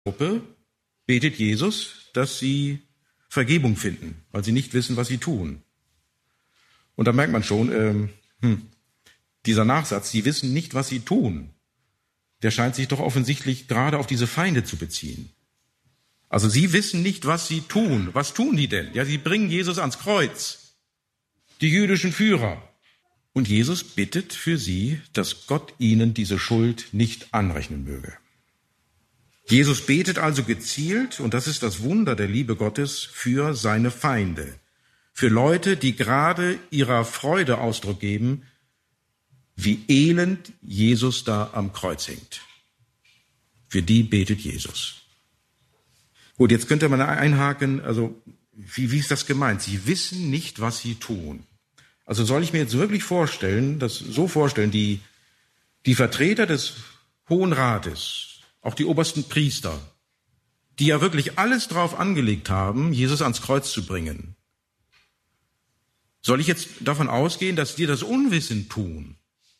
Gruppe betet Jesus, dass sie Vergebung finden, weil sie nicht wissen, was sie tun. Und da merkt man schon, dieser Nachsatz, sie wissen nicht, was sie tun, der scheint sich doch offensichtlich gerade auf diese Feinde zu beziehen. Also sie wissen nicht, was sie tun. Was tun die denn? Ja, sie bringen Jesus ans Kreuz, die jüdischen Führer. Und Jesus bittet für sie, dass Gott ihnen diese Schuld nicht anrechnen möge. Jesus betet also gezielt, und das ist das Wunder der Liebe Gottes, für seine Feinde. Für Leute, die gerade ihrer Freude Ausdruck geben, wie elend Jesus da am Kreuz hängt. Für die betet Jesus. Gut, jetzt könnte man einhaken, also wie ist das gemeint? Sie wissen nicht, was sie tun. Also soll ich mir jetzt wirklich vorstellen, die Vertreter des Hohen Rates, auch die obersten Priester, die ja wirklich alles drauf angelegt haben, Jesus ans Kreuz zu bringen. Soll ich jetzt davon ausgehen, dass die das unwissend tun?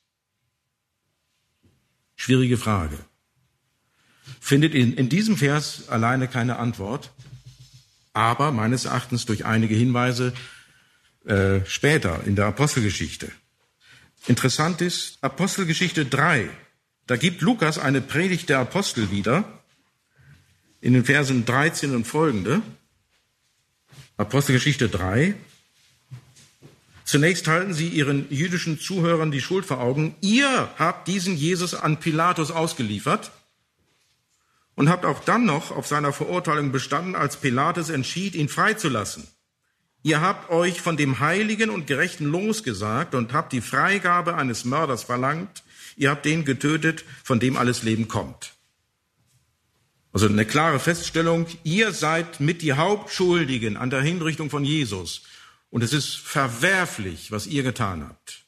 Schwierige Frage. Findet in diesem Vers alleine keine Antwort, aber meines Erachtens durch einige Hinweise später in der Apostelgeschichte. Interessant ist Apostelgeschichte 3. Da gibt Lukas eine Predigt der Apostel wieder in den Versen 13 und folgende. Apostelgeschichte 3. Zunächst halten sie ihren jüdischen Zuhörern die Schuld vor Augen. Ihr habt diesen Jesus an Pilatus ausgeliefert und habt auch dann noch auf seiner Verurteilung bestanden, als Pilatus entschied, ihn freizulassen. Ihr habt euch von dem Heiligen und Gerechten losgesagt und habt die Freigabe eines Mörders verlangt. Ihr habt den getötet, von dem alles Leben kommt. Also eine klare Feststellung, ihr seid mit die Hauptschuldigen an der Hinrichtung von Jesus. Und es ist verwerflich, was ihr getan habt.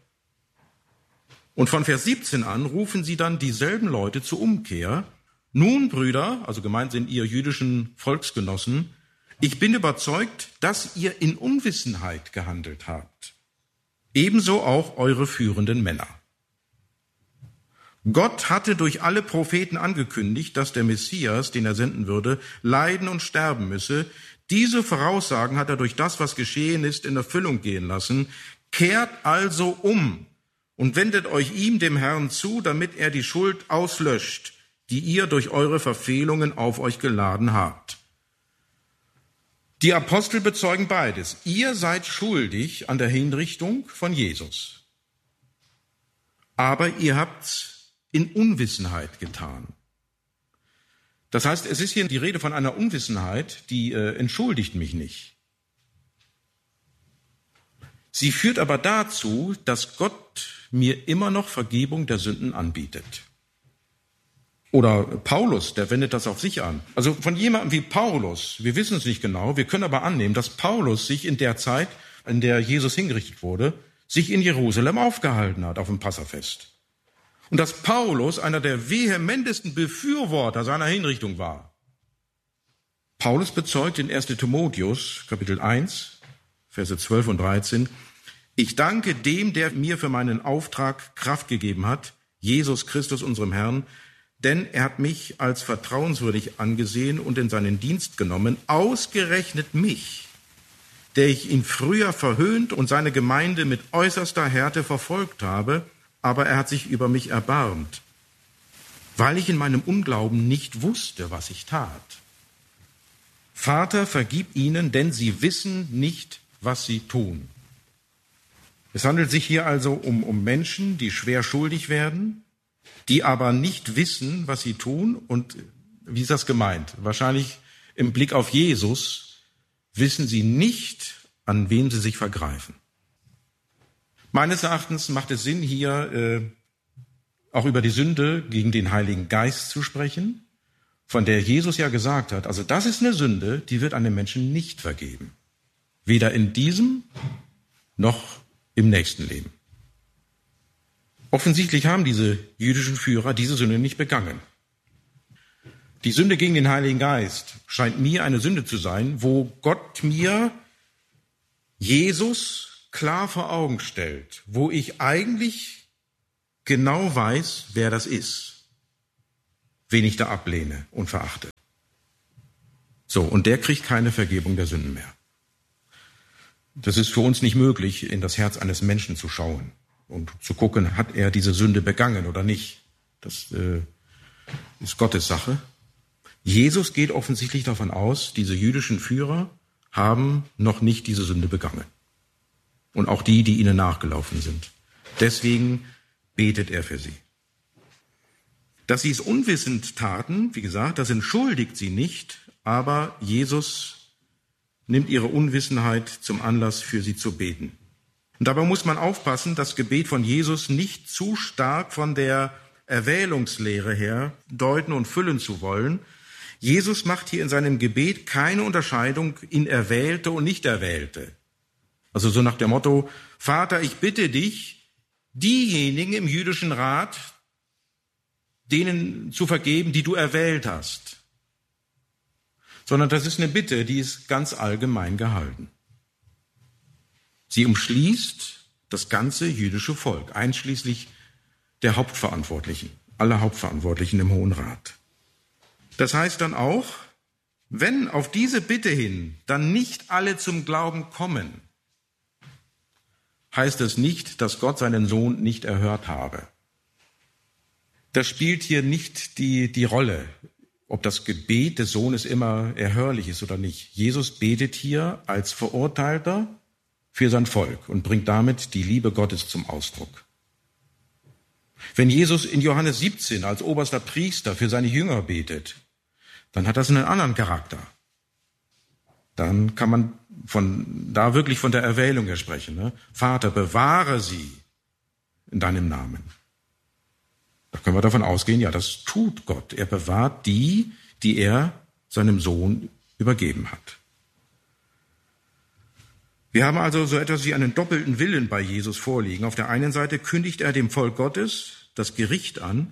Und von Vers 17 an rufen sie dann dieselben Leute zur Umkehr. Nun, Brüder, also gemeint sind ihr jüdischen Volksgenossen, ich bin überzeugt, dass ihr in Unwissenheit gehandelt habt. Ebenso auch eure führenden Männer. Gott hatte durch alle Propheten angekündigt, dass der Messias, den er senden würde, leiden und sterben müsse. Diese Voraussagen hat er durch das, was geschehen ist, in Erfüllung gehen lassen. Kehrt also um und wendet euch ihm, dem Herrn, zu, damit er die Schuld auslöscht, die ihr durch eure Verfehlungen auf euch geladen habt. Die Apostel bezeugen beides. Ihr seid schuldig an der Hinrichtung von Jesus. Aber ihr habt's in Unwissenheit getan. Das heißt, es ist hier die Rede von einer Unwissenheit, die entschuldigt mich nicht. Sie führt aber dazu, dass Gott mir immer noch Vergebung der Sünden anbietet. Oder Paulus, der wendet das auf sich an. Also von jemandem wie Paulus, wir wissen es nicht genau, wir können aber annehmen, dass Paulus sich in der Zeit, in der Jesus hingerichtet wurde, sich in Jerusalem aufgehalten hat auf dem Passafest. Und dass Paulus einer der vehementesten Befürworter seiner Hinrichtung war. Paulus bezeugt in 1. Timotheus, Kapitel 1, Verse 12 und 13, ich danke dem, der mir für meinen Auftrag Kraft gegeben hat, Jesus Christus, unserem Herrn, denn er hat mich als vertrauenswürdig angesehen und in seinen Dienst genommen, ausgerechnet mich, der ich ihn früher verhöhnt und seine Gemeinde mit äußerster Härte verfolgt habe, aber er hat sich über mich erbarmt, weil ich in meinem Unglauben nicht wusste, was ich tat. Vater, vergib ihnen, denn sie wissen nicht, was sie tun. Es handelt sich hier also um Menschen, die schwer schuldig werden, die aber nicht wissen, was sie tun. Und wie ist das gemeint? Wahrscheinlich im Blick auf Jesus wissen sie nicht, an wem sie sich vergreifen. Meines Erachtens macht es Sinn, hier auch über die Sünde gegen den Heiligen Geist zu sprechen, von der Jesus ja gesagt hat, also das ist eine Sünde, die wird einem Menschen nicht vergeben. Weder in diesem noch im nächsten Leben. Offensichtlich haben diese jüdischen Führer diese Sünde nicht begangen. Die Sünde gegen den Heiligen Geist scheint mir eine Sünde zu sein, wo Gott mir Jesus klar vor Augen stellt, wo ich eigentlich genau weiß, wer das ist. wen ich da ablehne und verachte. So, und der kriegt keine Vergebung der Sünden mehr. Das ist für uns nicht möglich, in das Herz eines Menschen zu schauen und zu gucken, hat er diese Sünde begangen oder nicht. Das ist Gottes Sache. Jesus geht offensichtlich davon aus, diese jüdischen Führer haben noch nicht diese Sünde begangen. Und auch die, die ihnen nachgelaufen sind. Deswegen betet er für sie. Dass sie es unwissend taten, wie gesagt, das entschuldigt sie nicht, aber Jesus nimmt ihre Unwissenheit zum Anlass, für sie zu beten. Und dabei muss man aufpassen, das Gebet von Jesus nicht zu stark von der Erwählungslehre her deuten und füllen zu wollen. Jesus macht hier in seinem Gebet keine Unterscheidung in Erwählte und Nicht-Erwählte. Also so nach dem Motto, Vater, ich bitte dich, diejenigen im jüdischen Rat, denen zu vergeben, die du erwählt hast. Sondern das ist eine Bitte, die ist ganz allgemein gehalten. Sie umschließt das ganze jüdische Volk, einschließlich der Hauptverantwortlichen, aller Hauptverantwortlichen im Hohen Rat. Das heißt dann auch, wenn auf diese Bitte hin dann nicht alle zum Glauben kommen, heißt es nicht, dass Gott seinen Sohn nicht erhört habe. Das spielt hier nicht die Rolle, ob das Gebet des Sohnes immer erhörlich ist oder nicht. Jesus betet hier als Verurteilter für sein Volk und bringt damit die Liebe Gottes zum Ausdruck. Wenn Jesus in Johannes 17 als oberster Priester für seine Jünger betet, dann hat das einen anderen Charakter. Dann kann man da wirklich von der Erwählung her sprechen. Ne? Vater, bewahre sie in deinem Namen. Da können wir davon ausgehen, ja, das tut Gott. Er bewahrt die, die er seinem Sohn übergeben hat. Wir haben also so etwas wie einen doppelten Willen bei Jesus vorliegen. Auf der einen Seite kündigt er dem Volk Gottes das Gericht an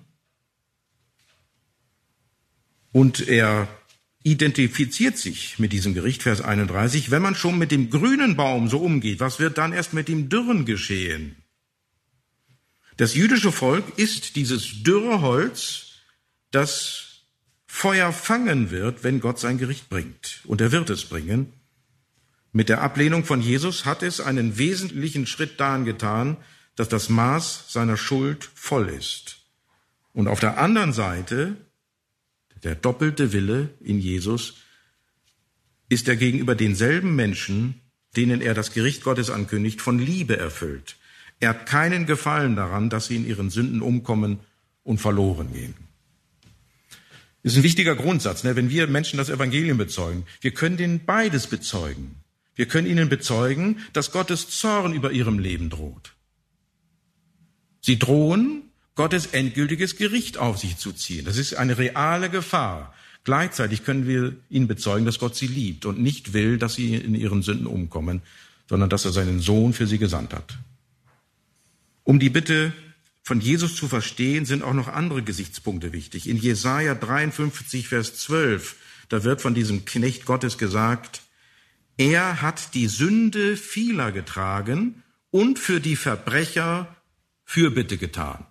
und er identifiziert sich mit diesem Gericht, Vers 31. Wenn man schon mit dem grünen Baum so umgeht, was wird dann erst mit dem dürren geschehen? Das jüdische Volk ist dieses dürre Holz, das Feuer fangen wird, wenn Gott sein Gericht bringt. Und er wird es bringen. Mit der Ablehnung von Jesus hat es einen wesentlichen Schritt dahin getan, dass das Maß seiner Schuld voll ist. Und auf der anderen Seite, der doppelte Wille in Jesus, ist er gegenüber denselben Menschen, denen er das Gericht Gottes ankündigt, von Liebe erfüllt. Er hat keinen Gefallen daran, dass sie in ihren Sünden umkommen und verloren gehen. Das ist ein wichtiger Grundsatz, ne? Wenn wir Menschen das Evangelium bezeugen. Wir können denen beides bezeugen. Wir können ihnen bezeugen, dass Gottes Zorn über ihrem Leben droht. Sie drohen, Gottes endgültiges Gericht auf sich zu ziehen. Das ist eine reale Gefahr. Gleichzeitig können wir ihnen bezeugen, dass Gott sie liebt und nicht will, dass sie in ihren Sünden umkommen, sondern dass er seinen Sohn für sie gesandt hat. Um die Bitte von Jesus zu verstehen, sind auch noch andere Gesichtspunkte wichtig. In Jesaja 53, Vers 12, da wird von diesem Knecht Gottes gesagt, er hat die Sünde vieler getragen und für die Verbrecher Fürbitte getan.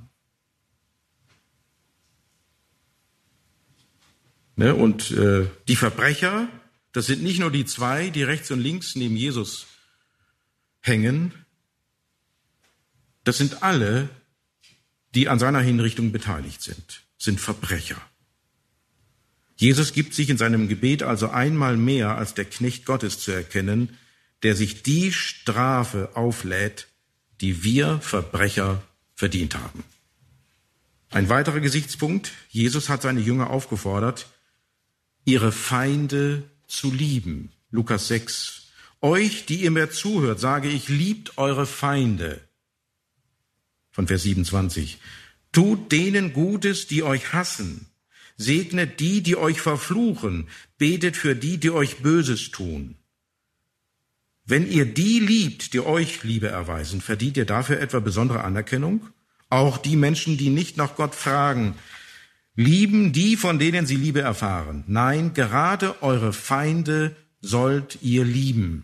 Ne? Und die Verbrecher, das sind nicht nur die zwei, die rechts und links neben Jesus hängen, das sind alle, die an seiner Hinrichtung beteiligt sind Verbrecher. Jesus gibt sich in seinem Gebet also einmal mehr als der Knecht Gottes zu erkennen, der sich die Strafe auflädt, die wir Verbrecher verdient haben. Ein weiterer Gesichtspunkt, Jesus hat seine Jünger aufgefordert, ihre Feinde zu lieben. Lukas 6. Euch, die ihr mir zuhört, sage ich, liebt eure Feinde. Von Vers 27. Tut denen Gutes, die euch hassen. Segnet die, die euch verfluchen. Betet für die, die euch Böses tun. Wenn ihr die liebt, die euch Liebe erweisen, verdient ihr dafür etwa besondere Anerkennung? Auch die Menschen, die nicht nach Gott fragen, lieben die, von denen sie Liebe erfahren. Nein, gerade eure Feinde sollt ihr lieben.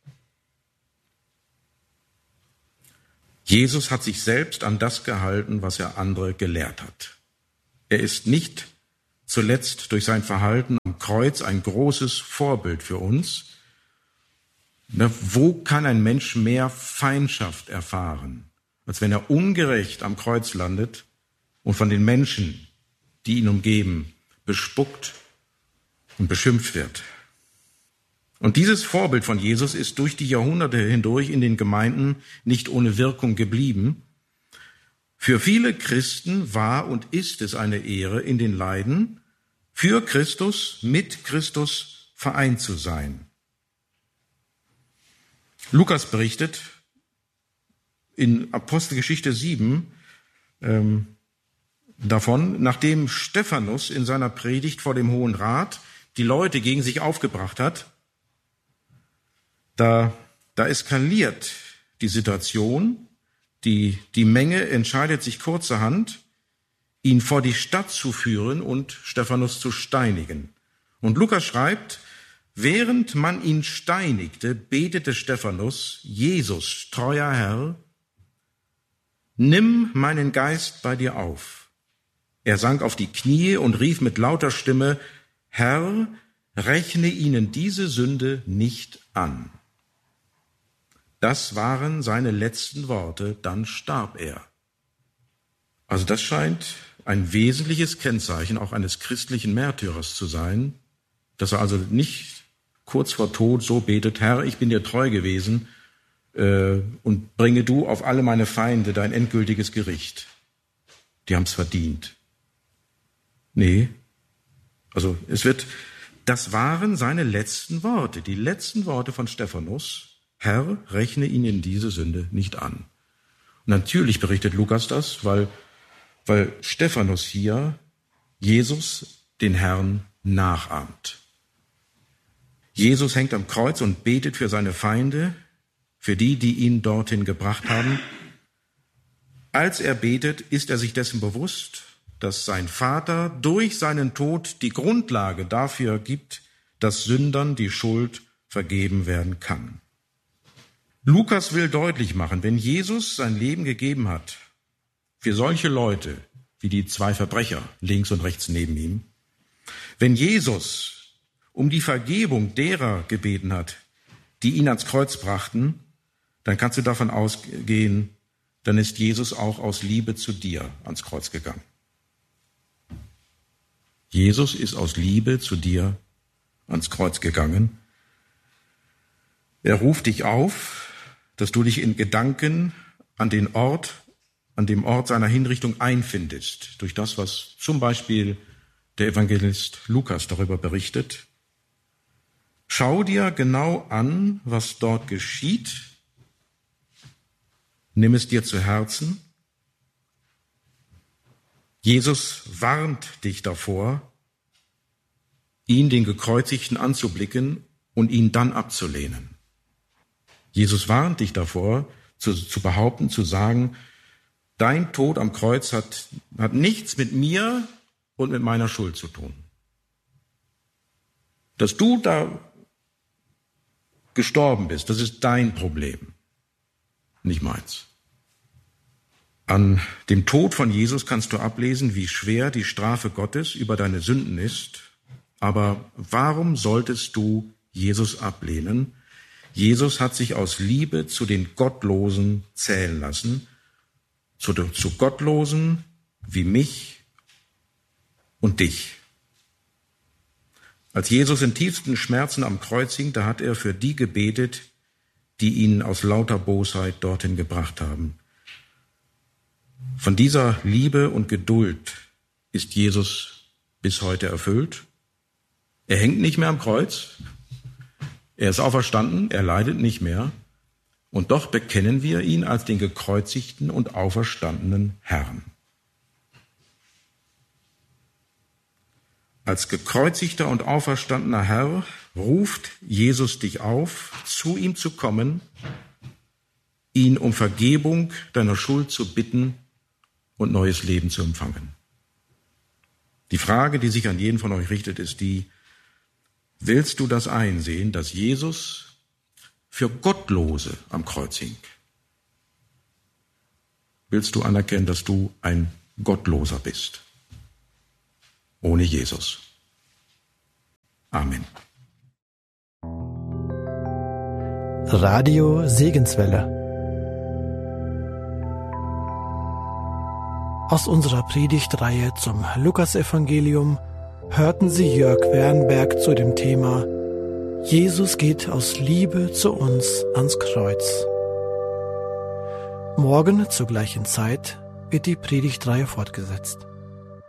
Jesus hat sich selbst an das gehalten, was er andere gelehrt hat. Er ist nicht zuletzt durch sein Verhalten am Kreuz ein großes Vorbild für uns. Wo kann ein Mensch mehr Feindschaft erfahren, als wenn er ungerecht am Kreuz landet und von den Menschen, die ihn umgeben, bespuckt und beschimpft wird? Und dieses Vorbild von Jesus ist durch die Jahrhunderte hindurch in den Gemeinden nicht ohne Wirkung geblieben. Für viele Christen war und ist es eine Ehre, in den Leiden für Christus, mit Christus vereint zu sein. Lukas berichtet in Apostelgeschichte 7 davon, nachdem Stephanus in seiner Predigt vor dem Hohen Rat die Leute gegen sich aufgebracht hat, da eskaliert die Situation, die Menge entscheidet sich kurzerhand, ihn vor die Stadt zu führen und Stephanus zu steinigen. Und Lukas schreibt, während man ihn steinigte, betete Stephanus: Jesus, treuer Herr, nimm meinen Geist bei dir auf. Er sank auf die Knie und rief mit lauter Stimme: Herr, rechne ihnen diese Sünde nicht an. Das waren seine letzten Worte, dann starb er. Also das scheint ein wesentliches Kennzeichen auch eines christlichen Märtyrers zu sein, dass er also nicht kurz vor Tod so betet: Herr, ich bin dir treu gewesen und bringe du auf alle meine Feinde dein endgültiges Gericht. Die haben es verdient. Nee, also das waren seine letzten Worte, die letzten Worte von Stephanus: Herr, rechne ihnen diese Sünde nicht an. Und natürlich berichtet Lukas das, weil Stephanus hier Jesus, den Herrn, nachahmt. Jesus hängt am Kreuz und betet für seine Feinde, für die ihn dorthin gebracht haben. Als er betet, ist er sich dessen bewusst, dass sein Vater durch seinen Tod die Grundlage dafür gibt, dass Sündern die Schuld vergeben werden kann. Lukas will deutlich machen, wenn Jesus sein Leben gegeben hat für solche Leute wie die zwei Verbrecher links und rechts neben ihm, wenn Jesus um die Vergebung derer gebeten hat, die ihn ans Kreuz brachten, dann kannst du davon ausgehen, dann ist Jesus auch aus Liebe zu dir ans Kreuz gegangen. Jesus ist aus Liebe zu dir ans Kreuz gegangen. Er ruft dich auf, dass du dich in Gedanken an dem Ort seiner Hinrichtung einfindest, durch das, was zum Beispiel der Evangelist Lukas darüber berichtet. Schau dir genau an, was dort geschieht. Nimm es dir zu Herzen. Jesus warnt dich davor, ihn, den Gekreuzigten, anzublicken und ihn dann abzulehnen. Jesus warnt dich davor, zu behaupten, zu sagen, dein Tod am Kreuz hat nichts mit mir und mit meiner Schuld zu tun. Dass du da gestorben bist, das ist dein Problem, nicht meins. An dem Tod von Jesus kannst du ablesen, wie schwer die Strafe Gottes über deine Sünden ist. Aber warum solltest du Jesus ablehnen? Jesus hat sich aus Liebe zu den Gottlosen zählen lassen, zu Gottlosen wie mich und dich. Als Jesus in tiefsten Schmerzen am Kreuz hing, da hat er für die gebetet, die ihn aus lauter Bosheit dorthin gebracht haben. Von dieser Liebe und Geduld ist Jesus bis heute erfüllt. Er hängt nicht mehr am Kreuz. Er ist auferstanden, er leidet nicht mehr. Und doch bekennen wir ihn als den gekreuzigten und auferstandenen Herrn. Als gekreuzigter und auferstandener Herr ruft Jesus dich auf, zu ihm zu kommen, ihn um Vergebung deiner Schuld zu bitten und neues Leben zu empfangen. Die Frage, die sich an jeden von euch richtet, ist die: Willst du das einsehen, dass Jesus für Gottlose am Kreuz hing? Willst du anerkennen, dass du ein Gottloser bist? ohne Jesus. Amen. Radio Segenswelle. Aus unserer Predigtreihe zum Lukasevangelium hörten Sie Jörg Wernberg zu dem Thema Jesus geht aus Liebe zu uns ans Kreuz. Morgen zur gleichen Zeit wird die Predigtreihe fortgesetzt.